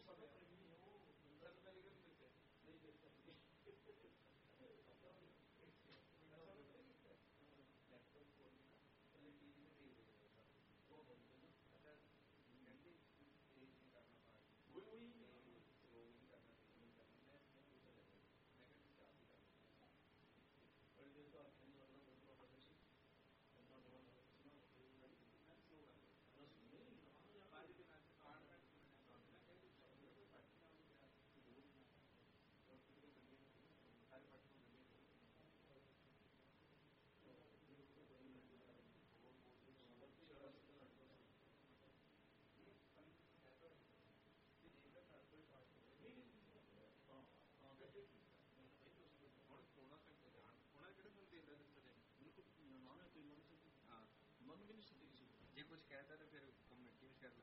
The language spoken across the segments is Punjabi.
ਜੇ ਕੁਝ ਕਹਿਤਾ ਤਾਂ ਫਿਰ ਕਮੇਟੀ ਵਿੱਚ ਕਰ ਲਾ।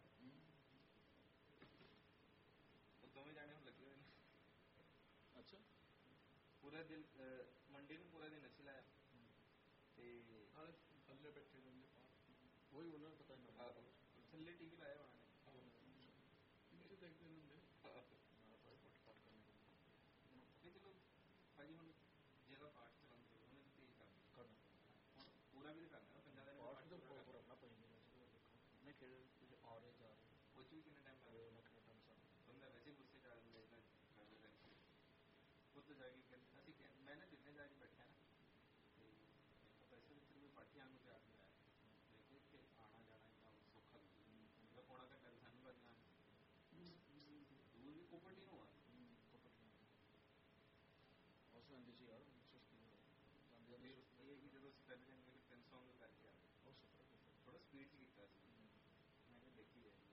ਉਹ ਦੋਵੇਂ ਜਾਣੇ ਹੁਣ ਲੱਗੇ ਹੋਏ ਨੇ। ਅੱਛਾ, ਪੂਰਾ ਦਿਨ ਮੰਡੇ ਨੂੰ ਪੂਰਾ ਦਿਨ ਅਸੀਂ ਲਾਇਆ ਤੇ ਥੱਲੇ ਬੈਠੇ ਰਹਿੰਦੇ, ਉਹੀ ਉਹਨਾਂ ਨੂੰ ਪਤਾ ਥੱਲੇ ਟੀ ਵੀ ਲਾਇਆ ਉਹਨਾਂ ਨੇ ਦੇਖਦੇ ਹੁੰਦੇ। ਚਲੋ ਭਾਜੀ ਹੁਣ ਜਿਹੜਾ ਪਾਠ ਚਲਾਉਂਦੇ ਉਹਨੇ ਤੇਜ਼ ਕਰਨਾ ਪੂਰਾ ਵੀ ਕਰਨਾ ਪੰਜਾਹ ਦਿਨ ਪਾਠ ਤਾਂ ਆਪਣਾ ਪੈਂਦੇ ਨੇ ਖੇਡ ਆ ਰਹੇ ਜਾ ਰਹੇ ਉਹ 'ਚ ਵੀ ਕਿੰਨਾ ਟਾਈਮ ਲੱਗਦਾ ਬੰਦਾ ਵੈਸੇ ਗੁੱਸੇ 'ਚ ਆ ਜਾਂਦਾ ਇੱਦਾਂ ਉੱਥੇ ਜਾ ਕੇ ਅਸੀਂ ਮੈਂ ਨਾ ਜਿੱਥੇ ਜਾ ਕੇ ਬੈਠਿਆ ਨਾ ਤੇ ਵੈਸੇ ਵਿੱਚ ਕੋਈ ਪਾਰਟੀ ਆਉਣ ਨੂੰ ਤਿਆਰ ਨਹੀਂ ਆਇਆ ਲੇਕਿਨ ਇੱਥੇ ਆਉਣਾ ਜਾਣਾ ਇੰਨਾ ਸੌਖਾ ਮਤਲਬ ਪੌਣਾ ਘੰਟਾ ਸਾਨੂੰ ਲੱਗ ਜਾਣਾ ਦੂਰ ਵੀ ਕੋਪਰਟੀ ਨੂੰ ਆ ਉਸ ਆਉਂਦੀ ਸੀ ਯਾਰ ਸੁਸਤੀ ਇਹ ਕਿ ਜਦੋਂ ਅਸੀਂ ਪਹਿਲੇ ਜਾਂਦੇ 3 ਸੌਂਗ ਕਰਕੇ ਆ ਥੋੜਾ ਸਪੀਡ 'ਚ ਕੀਤਾ ਸੀ ਮੈਂ ਕਿਹਾ ਦੇਖੀ ਜਾਏਗੀ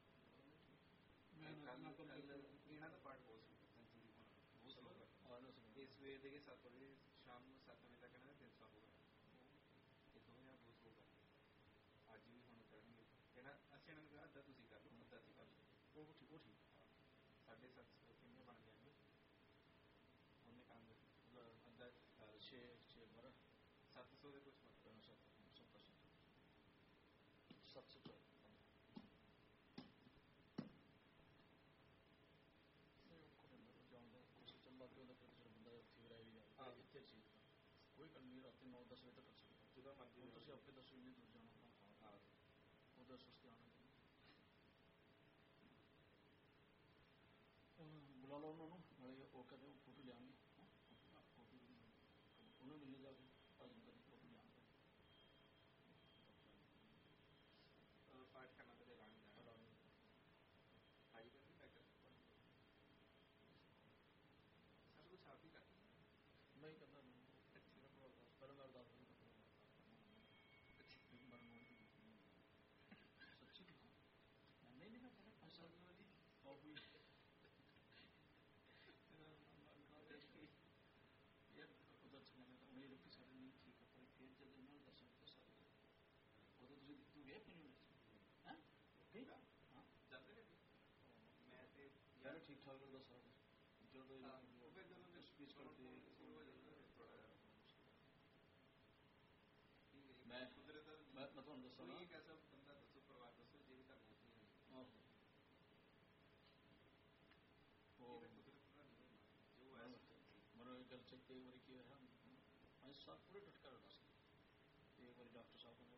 ਇਹਨਾਂ ਦਾ ਪਾਰਟ ਬਹੁਤ ਸੈਂਚੁਰੀ ਹੋਣਾ ਬਹੁਤ ਸਲੋ ਇਹ ਸਵੇਰ ਦੇ 7 ਵਜੇ ਸ਼ਾਮ ਨੂੰ 7 ਵਜੇ ਤੱਕ ਇਹਨਾਂ ਦਾ 3 ਸੌ ਹੋਗਾ ਇਹ ਦੋਵੇਂ ਬਹੁਤ ਸਲੋ ਕਰ ਅੱਜ ਵੀ ਹੁਣ ਕਰਨਗੇ ਇਹਨਾਂ ਅਸੀਂ ਇਹਨਾਂ ਨੂੰ ਕਿਹਾ ਅੱਧਾ ਤੁਸੀਂ ਕਰ ਲਓ ਅੱਧਾ ਅਸੀਂ ਕਰ ਲਓ ਉਹ ਠੀਕ 750 ਕਿੰਨੇ ਬਣ ਜਾਣਗੇ ਉਹਨੇ ਕੰਮ ਅੱਧਾ 6 12 700 ਦੇ ਕੁਛ 700 ਚੱਲਦਾ ਪਿਆ ਬੰਦਾ ਉੱਥੇ ਰਹਿ ਵੀ ਜਾਏ ਇੱਥੇ ਸੀ ਕੋਈ ਗੱਲ ਨਹੀਂ ਰਾਤੀ 9-10 ਵਜੇ ਤੱਕ ਕਰ ਸਕਦਾ ਜਦੋਂ ਮਰਜ਼ੀ ਤੁਸੀਂ ਆਪੇ ਦੱਸੋ ਇੰਨੀ ਦੂਰ ਜਾਣਾ ਉਹਦਾ ਸੁਸਤੀ ਆਉਣਾ ਬੁਲਾ ਲਓ ਉਹਨਾਂ ਨੂੰ ਨਾਲੇ ਉਹ ਕਹਿੰਦੇ ਉਹ ਫੋਟੋ ਲਿਆਉਣਗੇ ਉਹਨੂੰ ਮਿਲ ਜਾ ਕੇ ਫੋਟੋ ਲਿਆਉਣਗੇ ਪਾਠ ਕਰਨਾ ਤਾਂ ਲਗਾਉਣ ਜਾਣਾ ਹਾਈ ਕਰ ਸਭ ਕੁਛ ਆਪ ਹੀ ਕਰ ਮੈਂ ਹੀ ਕਰਦਾ ਪਰ ਮੈਂ ਅਰਦਾਸ ਸੱਚੀ ਨਹੀਂ ਮੈਂ ਪਹਿਲਾਂ ਪੈਸਾ ਵਾਲੀ ਯਾਰ ਉਧਰ ਮੇਰੇ ਲੋਕ ਸਾਰੇ ਨਹੀਂ ਠੀਕ ਹੈ ਪਰ ਫਿਰ ਜਦੋਂ ਨਾਲ ਦੱਸੋ ਤਾਂ ਸਾਰੇ ਉਦੋਂ ਤੂੰ ਗਏ ਕਿ ਨਹੀਂ ਹਾਂ ਠੀਕ ਆ ਹਾਂ ਜਾਂਦੇ ਨੇ ਮੈਂ ਤੇ ਯਾਰ ਠੀਕ ਠਾਕ ਲੱਗਦਾ ਸਾਰਾ ਜਦੋਂ ਸਪੀਚ ਕਰਦੇ ਥੋੜਾ ਮੈਂ ਤੁਹਾਨੂੰ ਦੱਸਾਂ ਇੱਕ ਐਸਾ ਬੰਦਾ ਦੱਸੋ ਪਰਿਵਾਰ ਦੱਸੋ ਜਿਹਦੀ ਤਾਂ ਮੌਤ ਨਹੀਂ ਹੋਈ ਮਨੋ ਗੱਲ ਚ ਕਈ ਵਾਰੀ ਕੀ ਹੋਇਆ ਅਸੀਂ ਸਭ ਪੂਰੇ ਟਟਕਾ ਰਿਹਾ ਸੀ ਤੇ ਇੱਕ ਵਾਰੀ ਡਾਕਟਰ ਸਾਹਿਬ ਨੇ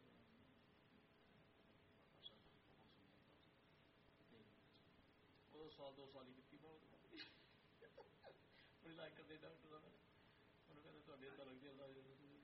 ਉਹ ਸਾਲ 2 ਸਾਲ ਹੀ ਕੀਤੀ ਬਹੁਤ ਬੜੀ ਲਾਇਕ ਕਰਦੇ ਡਾਕਟਰ ਦਾ ਉਹਨੂੰ ਕਹਿੰਦੇ ਤੁਹਾਡੇ ਤਾਂ ਲੱਗਦੀ